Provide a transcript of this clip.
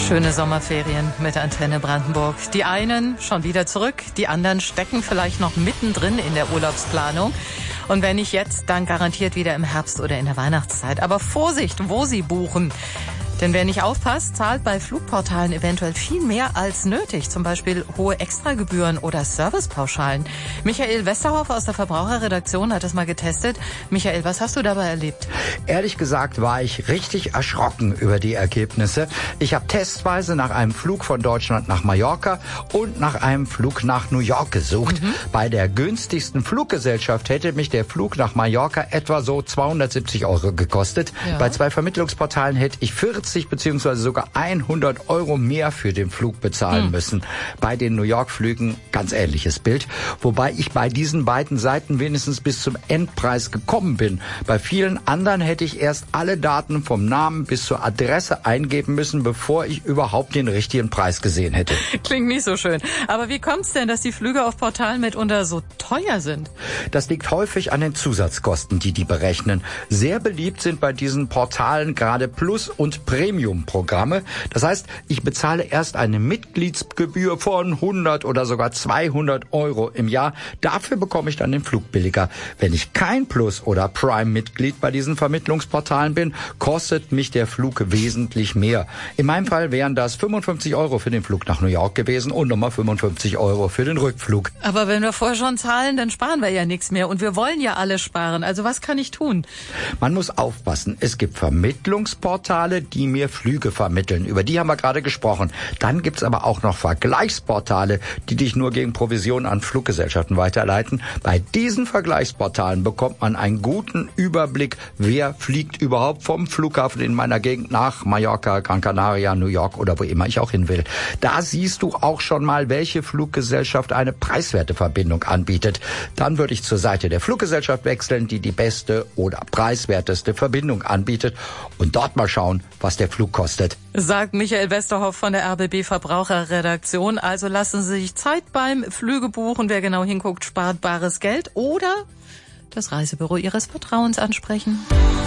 Schöne Sommerferien mit Antenne Brandenburg. Die einen schon wieder zurück, die anderen stecken vielleicht noch mittendrin in der Urlaubsplanung. Und wenn nicht jetzt, dann garantiert wieder im Herbst oder in der Weihnachtszeit. Aber Vorsicht, wo Sie buchen. Denn wer nicht aufpasst, zahlt bei Flugportalen eventuell viel mehr als nötig. Zum Beispiel hohe Extragebühren oder Servicepauschalen. Michael Westerhoff aus der Verbraucherredaktion hat das mal getestet. Michael, was hast du dabei erlebt? Ehrlich gesagt war ich richtig erschrocken über die Ergebnisse. Ich habe testweise nach einem Flug von Deutschland nach Mallorca und nach einem Flug nach New York gesucht. Bei der günstigsten Fluggesellschaft hätte mich der Flug nach Mallorca etwa so 270 € gekostet. Ja. Bei 2 Vermittlungsportalen hätte ich 40 bzw. sogar 100 € mehr für den Flug bezahlen müssen. Bei den New York-Flügen ganz ähnliches Bild. Wobei ich bei diesen beiden Seiten wenigstens bis zum Endpreis gekommen bin. Bei vielen anderen hätte ich erst alle Daten vom Namen bis zur Adresse eingeben müssen, bevor ich überhaupt den richtigen Preis gesehen hätte. Klingt nicht so schön. Aber wie kommt's denn, dass die Flüge auf Portalen mitunter so teuer sind? Das liegt häufig an den Zusatzkosten, die berechnen. Sehr beliebt sind bei diesen Portalen gerade Plus- und Premium-Programme. Das heißt, ich bezahle erst eine Mitgliedsgebühr von 100 oder sogar 200 € im Jahr. Dafür bekomme ich dann den Flug billiger. Wenn ich kein Plus- oder Prime-Mitglied bei diesen Vermittlungsportalen bin, kostet mich der Flug wesentlich mehr. In meinem Fall wären das 55 € für den Flug nach New York gewesen und nochmal 55 € für den Rückflug. Aber wenn wir vorher schon zahlen, dann sparen wir ja nichts mehr. Und wir wollen ja alle sparen. Also was kann ich tun? Man muss aufpassen. Es gibt Vermittlungsportale, die mir Flüge vermitteln. Über die haben wir gerade gesprochen. Dann gibt's aber auch noch Vergleichsportale, die dich nur gegen Provision an Fluggesellschaften weiterleiten. Bei diesen Vergleichsportalen bekommt man einen guten Überblick, wer fliegt überhaupt vom Flughafen in meiner Gegend nach Mallorca, Gran Canaria, New York oder wo immer ich auch hin will. Da siehst du auch schon mal, welche Fluggesellschaft eine preiswerte Verbindung anbietet. Dann würde ich zur Seite der Fluggesellschaft wechseln, die die beste oder preiswerteste Verbindung anbietet und dort mal schauen, was der Flug kostet. Sagt Michael Westerhoff von der RBB Verbraucherredaktion. Also lassen Sie sich Zeit beim Flügebuchen. Wer genau hinguckt, spart bares Geld oder das Reisebüro Ihres Vertrauens ansprechen.